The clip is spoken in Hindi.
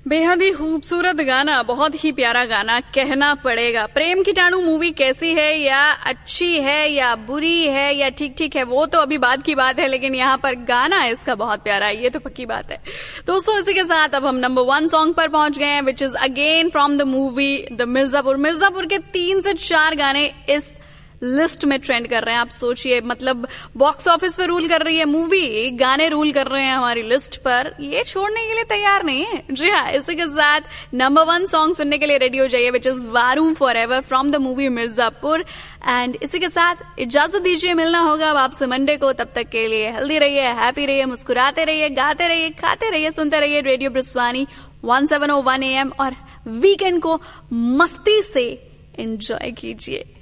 बेहद ही खूबसूरत गाना, बहुत ही प्यारा गाना कहना पड़ेगा। प्रेम कीटाणु मूवी कैसी है, या अच्छी है या बुरी है या ठीक ठीक है, वो तो अभी बाद की बात है, लेकिन यहाँ पर गाना इसका बहुत प्यारा है, ये तो पक्की बात है। दोस्तों इसी के साथ अब हम नंबर 1 सॉन्ग पर पहुंच गए हैं, which is again from the movie the Mirzapur. Mirzapur के 3 से 4 गाने इस लिस्ट में ट्रेंड कर रहे हैं। आप सोचिए, मतलब बॉक्स ऑफिस पे रूल कर रही है मूवी, गाने रूल कर रहे हैं हमारी लिस्ट पर, ये छोड़ने के लिए तैयार नहीं है। जी हाँ, इसी के साथ नंबर 1 सॉन्ग सुनने के लिए रेडी हो जाइए, विच इज वारू forever from the movie Mirzapur. And इसी के साथ इजाजत दीजिए, मिलना होगा अब आपसे मंडे को। तब तक के लिए हेल्दी रहिए, हैप्पी रहिए, मुस्कुराते रहिए, गाते रहिए, खाते रहिए, सुनते रहिए रेडियो ब्रिस्वानी 1701 AM और वीकेंड को मस्ती से एंजॉय कीजिए।